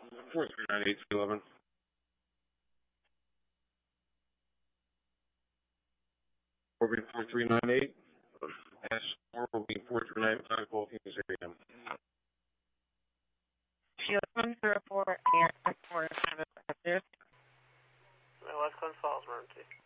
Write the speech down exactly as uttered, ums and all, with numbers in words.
four three nine eight three eleven. Orbit four three nine eight. S four will be four three nine five Golf News A M. Shield one zero four and four seven five zero. West Glen Falls, emergency.